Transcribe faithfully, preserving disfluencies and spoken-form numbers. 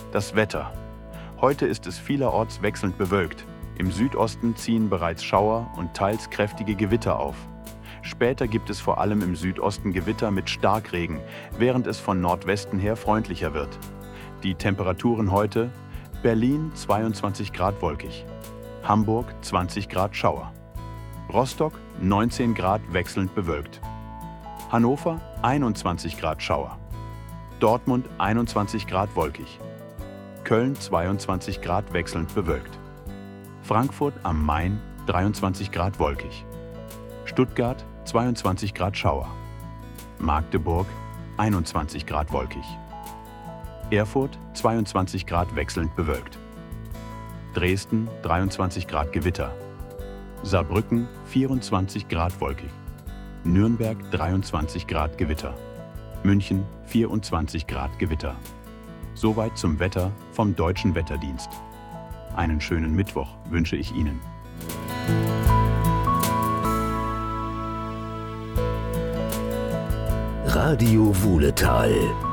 Das Wetter. Heute ist es vielerorts wechselnd bewölkt. Im Südosten ziehen bereits Schauer und teils kräftige Gewitter auf. Später gibt es vor allem im Südosten Gewitter mit Starkregen, während es von Nordwesten her freundlicher wird. Die Temperaturen heute: Berlin zweiundzwanzig Grad wolkig, Hamburg zwanzig Grad Schauer, Rostock neunzehn Grad wechselnd bewölkt, Hannover einundzwanzig Grad Schauer, Dortmund einundzwanzig Grad wolkig, Köln zweiundzwanzig Grad wechselnd bewölkt, Frankfurt am Main dreiundzwanzig Grad wolkig, Stuttgart zweiundzwanzig Grad Schauer, Magdeburg einundzwanzig Grad wolkig, Erfurt zweiundzwanzig Grad wechselnd bewölkt, Dresden dreiundzwanzig Grad Gewitter, Saarbrücken vierundzwanzig Grad wolkig, Nürnberg dreiundzwanzig Grad Gewitter, München vierundzwanzig Grad Gewitter. Soweit zum Wetter vom Deutschen Wetterdienst. Einen schönen Mittwoch wünsche ich Ihnen. Radio Wuhletal.